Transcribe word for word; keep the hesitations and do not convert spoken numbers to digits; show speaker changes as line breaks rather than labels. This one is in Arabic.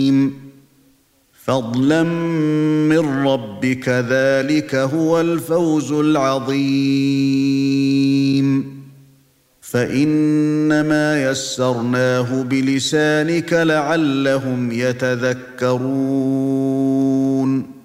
فضلا من ربك ذلك هو الفوز العظيم فإنما يسرناه بلسانك لعلهم يتذكرون